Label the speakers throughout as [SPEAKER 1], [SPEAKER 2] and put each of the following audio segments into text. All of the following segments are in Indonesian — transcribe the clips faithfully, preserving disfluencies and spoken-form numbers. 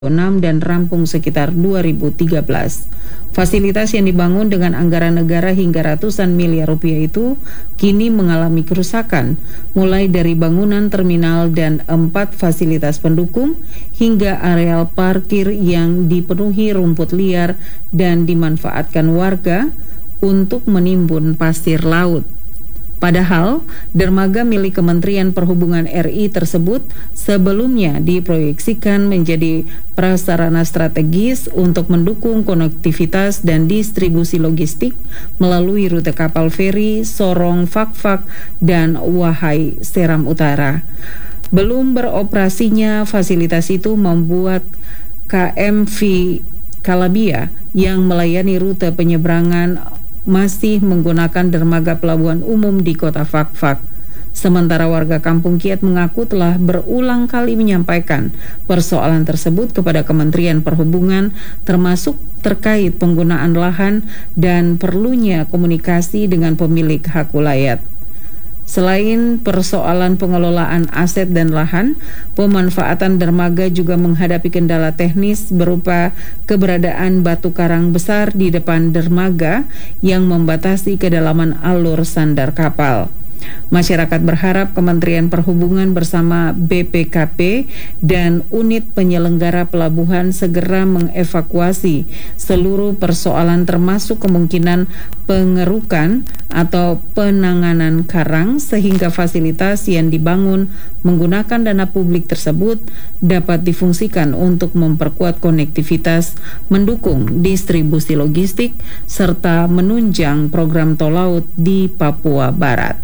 [SPEAKER 1] enam dan rampung sekitar dua ribu tiga belas. Fasilitas yang dibangun dengan anggaran negara hingga ratusan miliar rupiah itu kini mengalami kerusakan, mulai dari bangunan terminal dan empat fasilitas pendukung hingga areal parkir yang dipenuhi rumput liar dan dimanfaatkan warga untuk menimbun pasir laut. Padahal, dermaga milik Kementerian Perhubungan R I tersebut sebelumnya diproyeksikan menjadi prasarana strategis untuk mendukung konektivitas dan distribusi logistik melalui rute kapal feri Sorong Fakfak dan Wahai Seram Utara. Belum beroperasinya fasilitas itu membuat K M V Kalabia yang melayani rute penyeberangan masih menggunakan dermaga pelabuhan umum di kota Fakfak. Sementara warga Kampung Kiat mengaku telah berulang kali menyampaikan persoalan tersebut kepada Kementerian Perhubungan, termasuk terkait penggunaan lahan dan perlunya komunikasi dengan pemilik hak wilayah. Selain persoalan pengelolaan aset dan lahan, pemanfaatan dermaga juga menghadapi kendala teknis berupa keberadaan batu karang besar di depan dermaga yang membatasi kedalaman alur sandar kapal. Masyarakat berharap Kementerian Perhubungan bersama B P K P dan unit penyelenggara pelabuhan segera mengevakuasi seluruh persoalan termasuk kemungkinan pengerukan atau penanganan karang sehingga fasilitas yang dibangun menggunakan dana publik tersebut dapat difungsikan untuk memperkuat konektivitas, mendukung distribusi logistik, serta menunjang program tol laut di Papua Barat.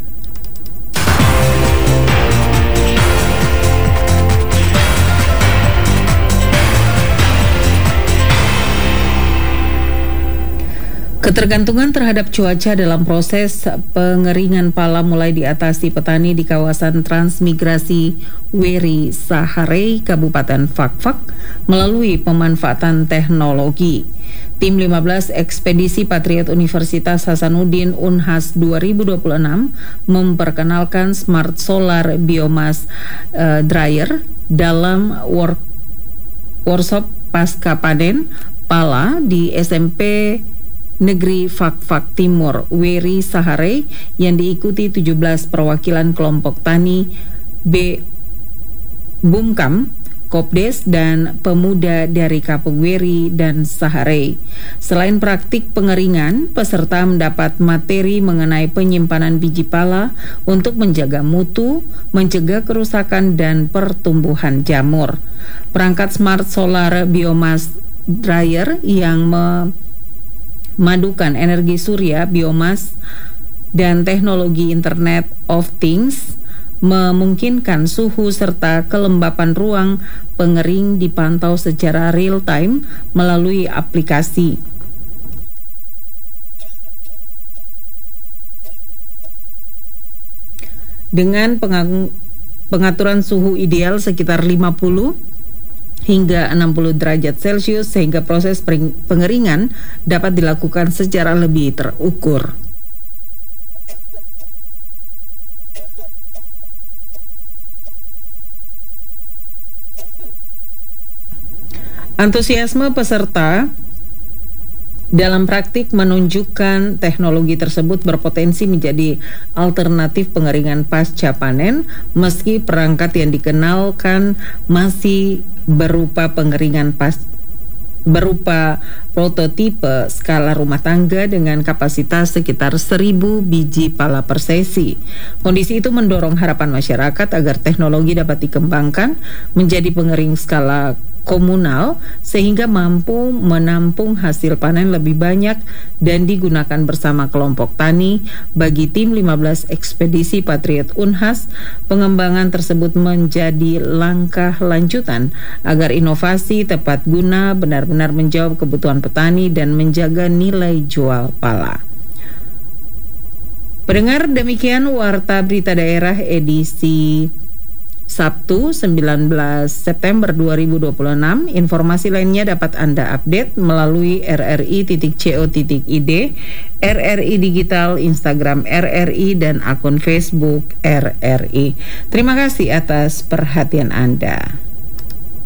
[SPEAKER 1] Ketergantungan terhadap cuaca dalam proses pengeringan pala mulai diatasi petani di kawasan transmigrasi Weri Saharei, Kabupaten Fakfak melalui pemanfaatan teknologi. Tim lima belas Ekspedisi Patriot Universitas Hasanuddin Unhas dua ribu dua puluh enam memperkenalkan Smart Solar Biomass uh, Dryer dalam work, workshop pasca panen pala di S M P Negeri Fakfak Timur Weri Saharei yang diikuti tujuh belas perwakilan kelompok tani B Bumkam, Kopdes, dan pemuda dari Kapung Weri dan Saharei. Selain praktik pengeringan, peserta mendapat materi mengenai penyimpanan biji pala untuk menjaga mutu, mencegah kerusakan, dan pertumbuhan jamur. Perangkat Smart Solar Biomass Dryer yang me memadukan energi surya, biomas, dan teknologi Internet of Things memungkinkan suhu serta kelembapan ruang pengering dipantau secara real time melalui aplikasi. Dengan pengang- pengaturan suhu ideal sekitar lima puluh hingga enam puluh derajat Celcius sehingga proses pengeringan dapat dilakukan secara lebih terukur. Antusiasme peserta dalam praktik menunjukkan teknologi tersebut berpotensi menjadi alternatif pengeringan pasca panen meski perangkat yang dikenalkan masih berupa pengeringan pas berupa prototipe skala rumah tangga dengan kapasitas sekitar seribu biji pala per sesi. Kondisi itu mendorong harapan masyarakat agar teknologi dapat dikembangkan menjadi pengering skala komunal sehingga mampu menampung hasil panen lebih banyak dan digunakan bersama kelompok tani. Bagi tim lima belas Ekspedisi Patriot Unhas, pengembangan tersebut menjadi langkah lanjutan agar inovasi tepat guna benar-benar menjawab kebutuhan petani dan menjaga nilai jual pala. Pendengar, demikian Warta Berita Daerah edisi Sabtu sembilan belas September dua ribu dua puluh enam. Informasi lainnya dapat Anda update melalui r r i titik co titik i d, R R I Digital, Instagram R R I, dan akun Facebook R R I. Terima kasih atas perhatian Anda.